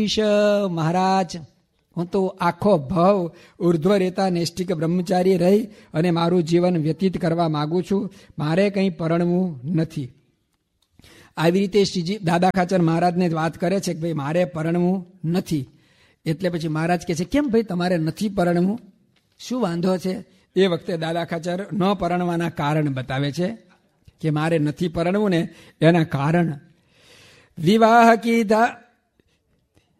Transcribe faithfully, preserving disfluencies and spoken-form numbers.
મહારાજ, હું તો આખો ભવ ઉર્ધ્વ રેતા નૈષ્ઠિક બ્રહ્મચારી રહી અને મારું જીવન વ્યતીત કરવા માગું છું. મારે કંઈ પરણવું નથી. આવી રીતે શ્રીજી દાદા ખાચર મહારાજને વાત કરે છે કે ભાઈ મારે પરણવું નથી. એટલે પછી મહારાજ કહે છે કેમ ભાઈ તમારે નથી પરણવું, શું વાંધો છે? એ વખતે દાદા ખાચર ન પરણવાના કારણ બતાવે છે કે મારે નથી પરણવું ને એના કારણ. વિવાહ કી